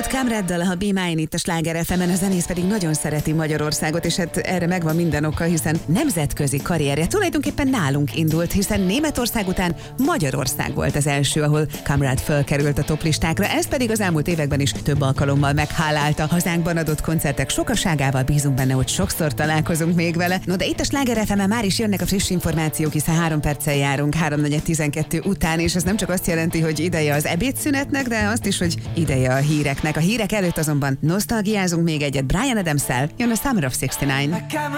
Volt Kamraddal a Be Mine itt a Sláger FM-en, a zenész pedig nagyon szereti Magyarországot, és hát erre megvan minden oka, hiszen nemzetközi karrierje tulajdonképpen nálunk indult, hiszen Németország után Magyarország volt az első, ahol Kamrad fölkerült a toplistákra, ez pedig az elmúlt években is több alkalommal meghálálta hazánkban adott koncertek sokaságával, bízunk benne, hogy sokszor találkozunk még vele. No, de itt a Sláger FM-en már is jönnek a friss információk, hiszen 3 perccel járunk 3:12 után, és ez nem csak azt jelenti, hogy ideje az ebédszünetnek, de azt is, hogy ideje a híreknek. A hírek előtt azonban nosztalgiázunk még egyet Bryan Adams-szel, jön a Summer of 69.